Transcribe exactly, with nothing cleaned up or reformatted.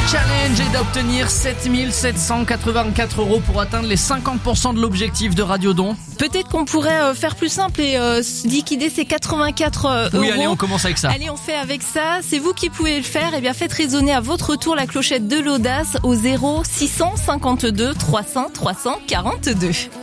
challenge est d'obtenir sept mille sept cent quatre-vingt-quatre euros pour atteindre les cinquante pour cent de l'objectif de Radiodon. Peut-être qu'on pourrait euh, faire plus simple et euh, liquider ces quatre-vingt-quatre euh, euros. Oui, allez, on commence avec ça. Allez, on fait avec ça. C'est vous qui pouvez le faire. Eh bien, faites résonner à votre tour la clochette de l'audace au zéro six cent cinquante-deux trois cents trois cent quarante-deux.